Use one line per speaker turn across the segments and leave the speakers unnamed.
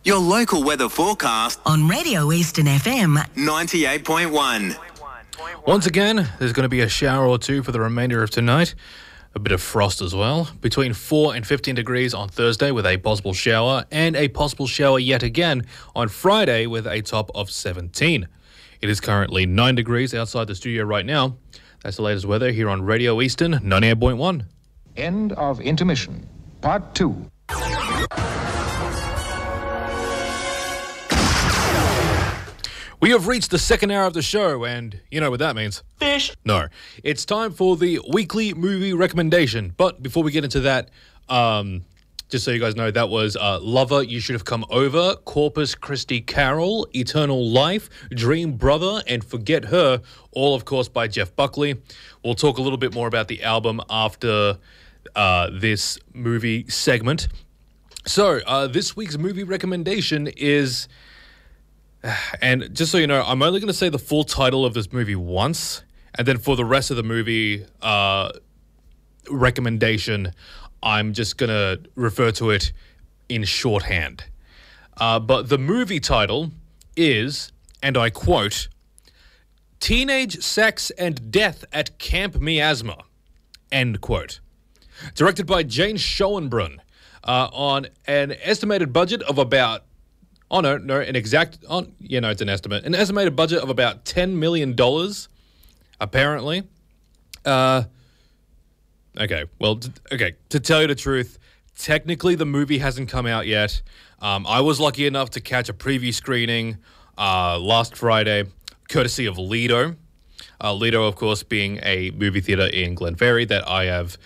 Your local weather forecast
on Radio Eastern FM
98.1.
Once again, there's going to be a shower or two for the remainder of tonight. A bit of frost as well. Between 4 and 15 degrees on Thursday with a possible shower, and a possible shower yet again on Friday with a top of 17. It is currently 9 degrees outside the studio right now. That's the latest weather here on Radio Eastern 98.1.
End of intermission. Part 2.
We have reached the second hour of the show, and you know what that means. Fish. No. It's time for the weekly movie recommendation. But before we get into that, just so you guys know, that was Lover, You Should Have Come Over, Corpus Christi Carol, Eternal Life, Dream Brother, and Forget Her, all, of course, by Jeff Buckley. We'll talk a little bit more about the album after this movie segment. So, this week's movie recommendation is... And just so you know, I'm only going to say the full title of this movie once, and then for the rest of the movie recommendation, I'm just going to refer to it in shorthand. But the movie title is, and I quote, Teenage Sex and Death at Camp Miasma, end quote. Directed by Jane Schoenbrunn on an estimated budget of about... it's an estimate. An estimated budget of about $10 million, apparently. To tell you the truth, technically the movie hasn't come out yet. I was lucky enough to catch a preview screening last Friday, courtesy of Lido. Lido, of course, being a movie theater in Glenferrie that I have...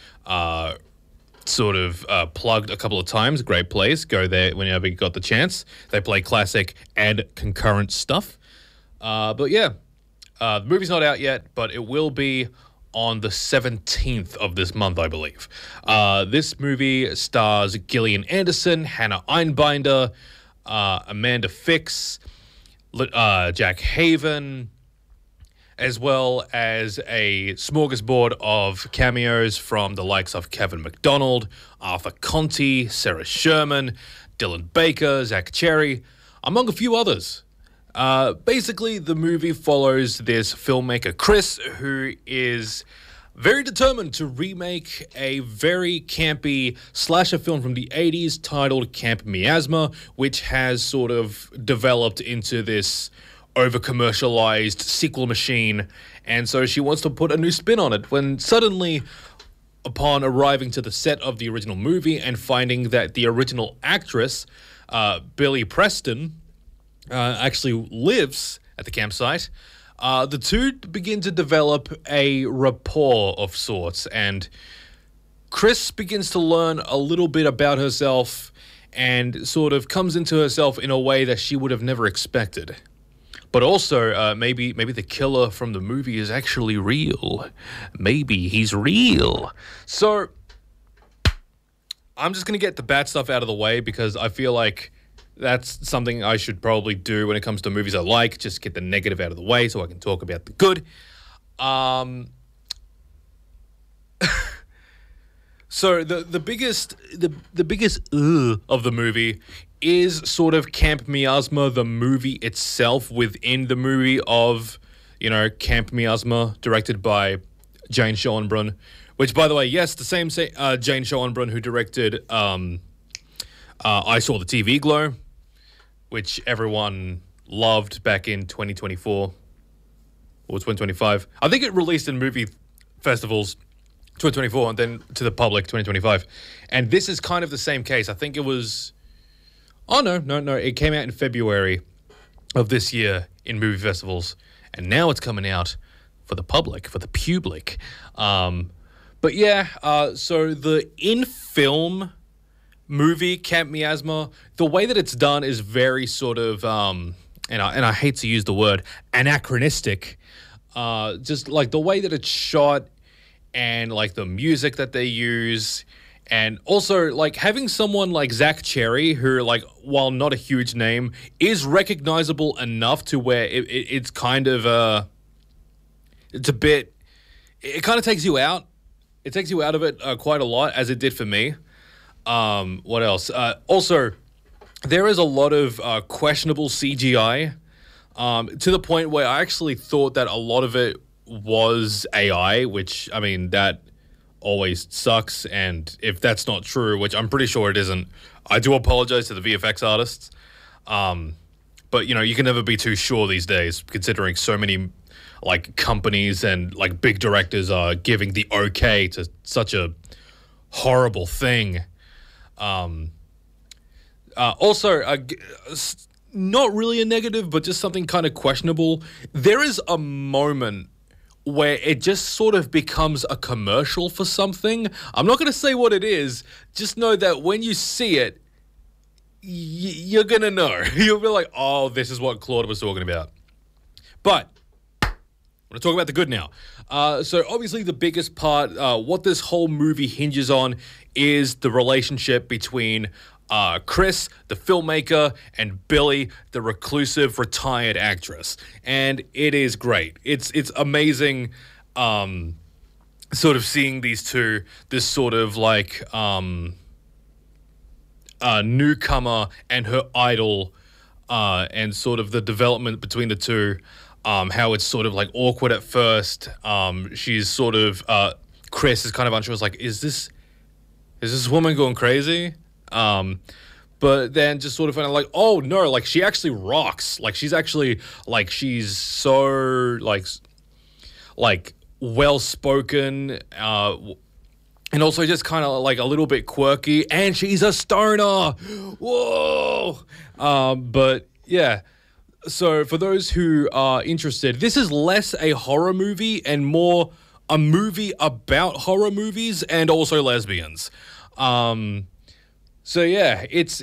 plugged a couple of times. Great place. Go there whenever you got the chance. They play classic and concurrent stuff. The movie's not out yet, but it will be on the 17th of this month, I believe. This movie stars Gillian Anderson, Hannah Einbinder, Amanda Fix, Jack Haven, as well as a smorgasbord of cameos from the likes of Kevin McDonald, Arthur Conti, Sarah Sherman, Dylan Baker, Zach Cherry, among a few others. Basically, the movie follows this filmmaker, Chris, who is very determined to remake a very campy slasher film from the 80s titled Camp Miasma, which has sort of developed into this over-commercialized sequel machine, and so she wants to put a new spin on it when suddenly, upon arriving to the set of the original movie and finding that the original actress, Billy Preston, actually lives at the campsite, the two begin to develop a rapport of sorts, and Chris begins to learn a little bit about herself and sort of comes into herself in a way that she would have never expected. But also, maybe the killer from the movie is actually real. Maybe he's real. So, I'm just going to get the bad stuff out of the way because I feel like that's something I should probably do when it comes to movies I like. Just get the negative out of the way so I can talk about the good. So the biggest of the movie is sort of Camp Miasma, the movie itself within the movie of, Camp Miasma, directed by Jane Schoenbrunn, which, by the way, yes, the same Jane Schoenbrunn who directed I Saw the TV Glow, which everyone loved back in 2024 or 2025. I think it released in movie festivals 2024 and then to the public 2025. And this is kind of the same case. I think it was... Oh, no. It came out in February of this year in movie festivals. And now it's coming out for the public, for the public. So the in-film movie, Camp Miasma, the way that it's done is very sort of, and I hate to use the word, anachronistic. Just like the way that it's shot and like the music that they use. And also, like, having someone like Zach Cherry, who, like, while not a huge name, is recognizable enough to where it's kind of, it's a bit, it kind of takes you out. It takes you out of it quite a lot, as it did for me. What else? Also, there is a lot of questionable CGI, to the point where I actually thought that a lot of it was AI, which, I mean, that always sucks. And if that's not true, which I'm pretty sure it isn't, I do apologize to the VFX artists. But, you know, you can never be too sure these days, considering so many, like, companies and, like, big directors are giving the okay to such a horrible thing. Not really a negative, but just something kind of questionable. There is a moment where it just sort of becomes a commercial for something. I'm not going to say what it is. Just know that when you see it, you're going to know. You'll be like, oh, this is what Claude was talking about. But I want to talk about the good now. So obviously the biggest part, what this whole movie hinges on is the relationship between Chris, the filmmaker, and Billy, the reclusive retired actress. And it is great. It's amazing sort of seeing these two, this sort of like newcomer and her idol, and sort of the development between the two. How it's sort of like awkward at first. She's sort of Chris is kind of unsure. It's like, is this woman going crazy? But then just sort of kind of like, oh no, like she actually rocks. Like she's actually like she's so like well spoken. And also just kind of like a little bit quirky, and she's a stoner. Whoa! But yeah. So for those who are interested, this is less a horror movie and more a movie about horror movies and also lesbians. So yeah, it's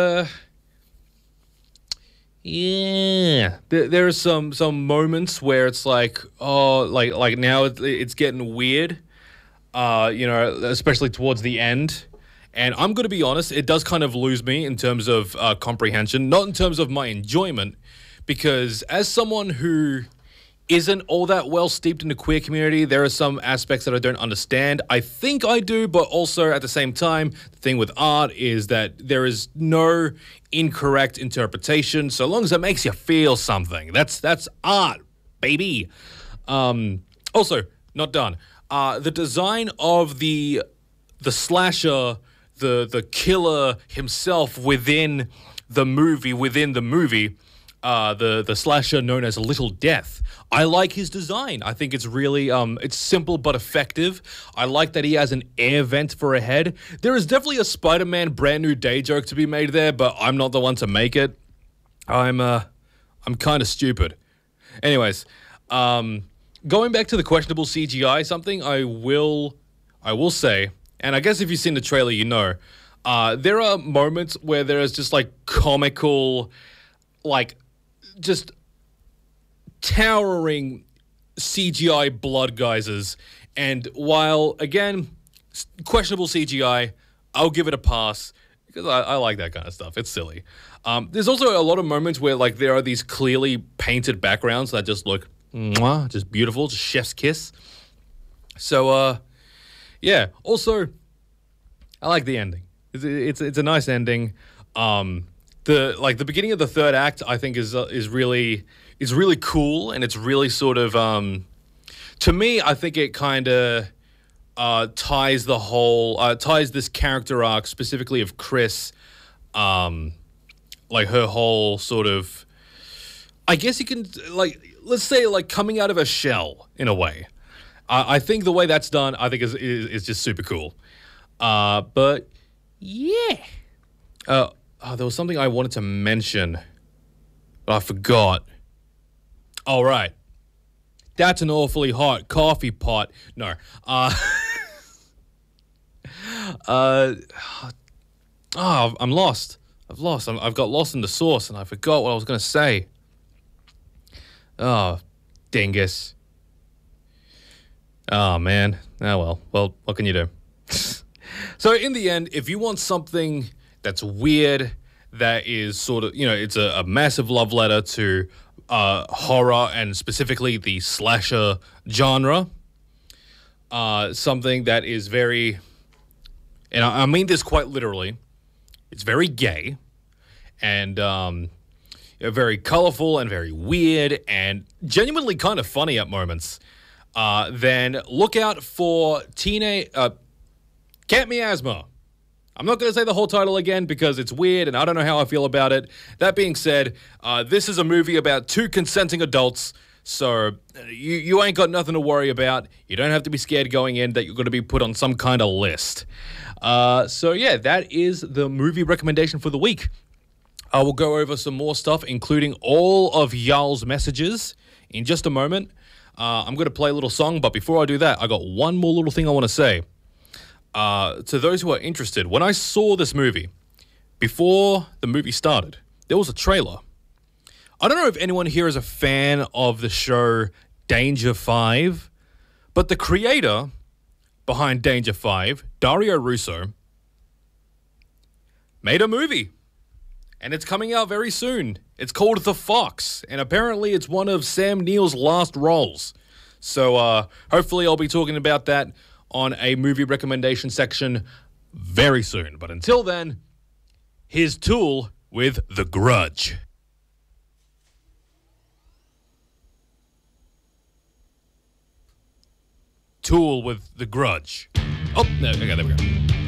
yeah. There are some moments where it's like, oh, like now it's getting weird. You know, especially towards the end. And I'm going to be honest, it does kind of lose me in terms of comprehension, not in terms of my enjoyment, because as someone who isn't all that well steeped in the queer community, there are some aspects that I don't understand. I think I do, but also at the same time, the thing with art is that there is no incorrect interpretation, so long as it makes you feel something. That's art, baby. Also, not done. The design of the slasher, the killer himself within the movie, the slasher known as Little Death. I like his design. I think it's really, it's simple but effective. I like that he has an air vent for a head. There is definitely a Spider-Man brand new day joke to be made there, but I'm not the one to make it. I'm kind of stupid. Anyways, going back to the questionable CGI, something I will say, and I guess if you've seen the trailer, you know, there are moments where there is just like comical, like just towering CGI blood geysers. And while, again, questionable CGI, I'll give it a pass because I like that kind of stuff. It's silly. There's also a lot of moments where like there are these clearly painted backgrounds that just look mwah, just beautiful, just chef's kiss. So, yeah. Also, I like the ending. It's a nice ending. The beginning of the third act, I think is really cool, and it's really sort of to me, I think it kind of ties this character arc specifically of Chris, like her whole sort of, I guess you can like, let's say like coming out of a shell in a way. I think the way that's done, I think is just super cool. But yeah. There was something I wanted to mention, but I forgot. All right. That's an awfully hot coffee pot. No. I'm lost. I've got lost in the sauce, and I forgot what I was going to say. Oh, dingus. Oh, man. Oh, well. Well, what can you do? So, in the end, if you want something that's weird, that is sort of, you know, it's a massive love letter to horror and specifically the slasher genre. Something that is very, and I mean this quite literally, it's very gay, and very colorful and very weird and genuinely kind of funny at moments, then look out for Camp Miasma. I'm not going to say the whole title again because it's weird and I don't know how I feel about it. That being said, this is a movie about two consenting adults, so you ain't got nothing to worry about. You don't have to be scared going in that you're going to be put on some kind of list. So yeah, that is the movie recommendation for the week. I will go over some more stuff, including all of y'all's messages in just a moment. I'm going to play a little song, but before I do that, I got one more little thing I want to say. To those who are interested, when I saw this movie, before the movie started, there was a trailer. I don't know if anyone here is a fan of the show Danger 5, but the creator behind Danger 5, Dario Russo, made a movie. And it's coming out very soon. It's called The Fox, and apparently it's one of Sam Neill's last roles. So hopefully I'll be talking about that on a movie recommendation section very soon. But until then, here's Tool with The Grudge. Tool with The Grudge. Oh, no, okay, there we go.